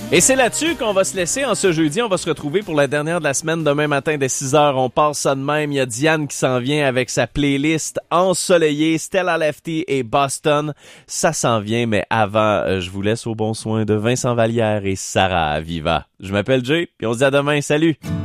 Et c'est là-dessus qu'on va se laisser en ce jeudi. On va se retrouver pour la dernière de la semaine demain matin dès 6h. On passe ça de même. Il y a Diane qui s'en vient avec sa playlist ensoleillée, Stella Lefty et Boston. Ça s'en vient, mais avant, je vous laisse au bon soin de Vincent Vallière et Sarah Aviva. Je m'appelle Jay, puis on se dit à demain. Salut!